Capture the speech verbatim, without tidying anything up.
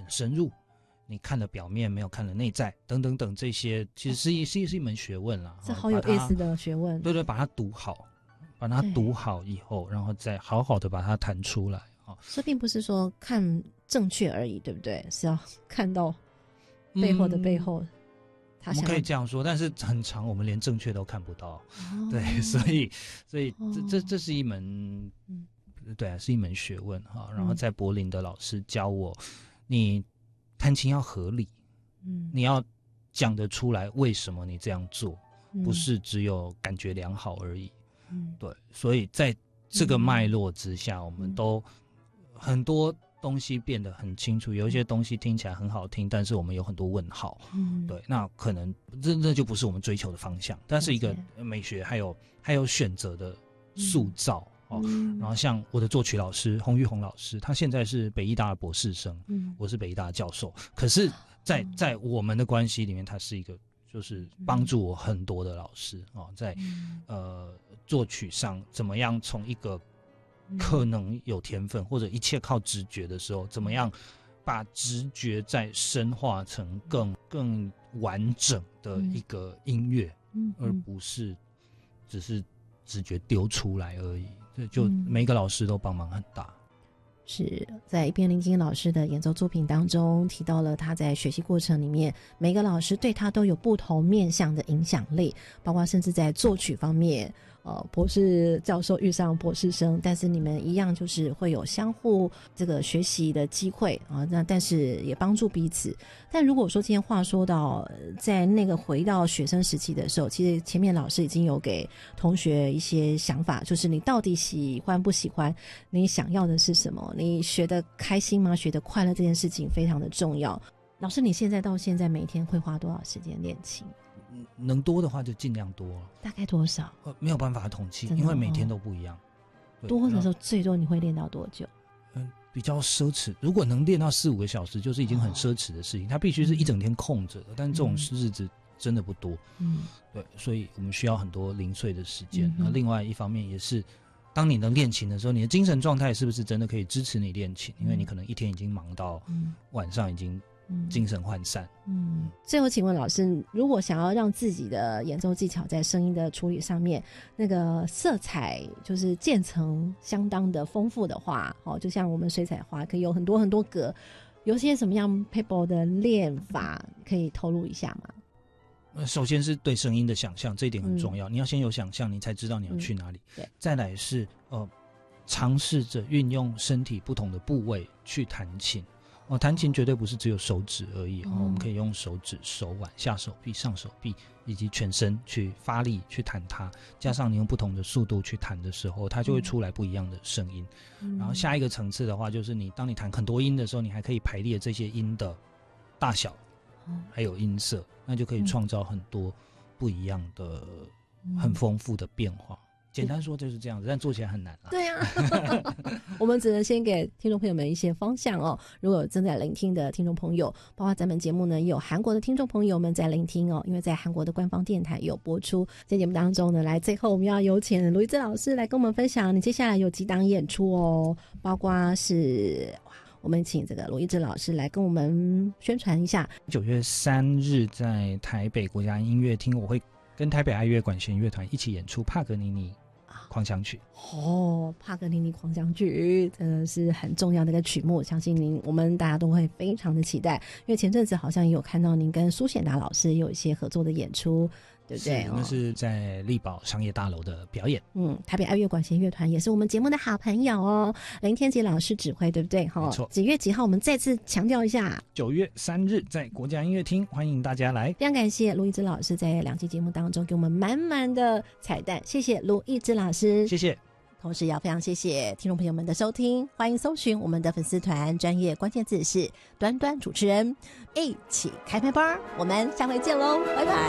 深入，你看了表面没有看了内在，等等等，这些其实是一是是一门学问啦。 这好有意思的学问。 对对，把它读好，把它读好以后，然后再好好的把它弹出来。 这并不是说看正确而已，对不对？是要看到背后的背后。嗯， 我们可以这样说，但是很长，我们连正确都看不到。哦，对，所以，所以这这这是一门，嗯，对啊，是一门学问哈。然后在柏林的老师教我，你弹琴要合理，嗯，你要讲得出来为什么你这样做，嗯，不是只有感觉良好而已。嗯，对，所以在这个脉络之下，嗯，我们都很多东西变得很清楚，有一些东西听起来很好听，但是我们有很多问号。嗯，对，那可能这这就不是我们追求的方向。但是一个美学还有还有选择的塑造。嗯，哦，然后像我的作曲老师洪玉红老师，他现在是北艺大的博士生，嗯，我是北艺大的教授。可是在，在在我们的关系里面，他是一个就是帮助我很多的老师哦，在呃作曲上怎么样从一个可能有天分或者一切靠直觉的时候，怎么样把直觉再深化成更更完整的一个音乐，嗯，而不是只是直觉丢出来而已。这就每个老师都帮忙很大。 是在一边林金老师的演奏作品当中提到了他在学习过程里面，每个老师对他都有不同面向的影响力，包括甚至在作曲方面，呃，博士教授遇上博士生，但是你们一样就是会有相互这个学习的机会啊，那但是也帮助彼此。但如果说今天话说到在那个回到学生时期的时候，其实前面老师已经有给同学一些想法，就是你到底喜欢不喜欢，你想要的是什么，你学得开心吗？学得快乐这件事情非常的重要。老师，你现在到现在每天会花多少时间练琴？ 能多的话就尽量多。 大概多少？ 呃，没有办法统计，因为每天都不一样。 多的时候最多你会练到多久？ 嗯，比较奢侈。如果能练到四五个小时，就是已经很奢侈的事情。它必须是一整天空着的，但这种日子真的不多。嗯，对，所以我们需要很多零碎的时间。那、嗯、另外一方面也是，当你能练琴的时候，你的精神状态是不是真的可以支持你练琴？因为你可能一天已经忙到晚上已经精神涣散。 嗯，最后请问老师，如果想要让自己的演奏技巧在声音的处理上面，那个色彩就是渐层相当的丰富的话，哦，就像我们水彩画可以有很多很多格，有些什么样 paper 的练法可以透露一下吗？ 首先是对声音的想象，这一点很重要。嗯、你要先有想象，你才知道你要去哪里。 嗯、对， 再来是呃，尝试着运用身体不同的部位去弹琴。哦，弹琴绝对不是只有手指而已、哦、我们可以用手指、手腕、下手臂、上手臂以及全身去发力去弹它，加上你用不同的速度去弹的时候，它就会出来不一样的声音。嗯、然后下一个层次的话，就是你当你弹很多音的时候，你还可以排列这些音的大小，还有音色，那就可以创造很多不一样的、很丰富的变化。简单说就是这样子，但做起来很难啦。 对啊我们只能先给听众朋友们一些方向哦。如果正在聆听的听众朋友，包括咱们节目呢也有韩国的听众朋友们在聆听哦，因为在韩国的官方电台有播出。在节目当中呢，来最后我们要有请卢一芝老师来跟我们分享你接下来有几档演出哦，包括是我们请这个卢一芝老师来跟我们宣传一下。 九月三日在台北国家音乐厅，我会跟台北爱乐管弦乐团一起演出帕格尼尼狂想曲。 哦，帕格尼尼狂想曲真的是很重要的一个曲目，相信您我们大家都会非常的期待。因为前阵子好像也有看到您跟苏显达老师有一些合作的演出，对不对？ 那是在力宝商业大楼的表演。 嗯，台北爱乐管弦乐团也是我们节目的好朋友哦，林天杰老师指挥，对不对？ 没错。 几月几号？我们再次强调一下， 九月三日在国家音乐厅，欢迎大家来。 非常感谢卢一芝老师在两期节目当中给我们满满的彩蛋，谢谢卢一芝老师， 谢谢。 同时也要非常谢谢听众朋友们的收听，欢迎搜寻我们的粉丝团，专业关键字是端端主持人，一起开拍吧，我们下回见喽，拜拜。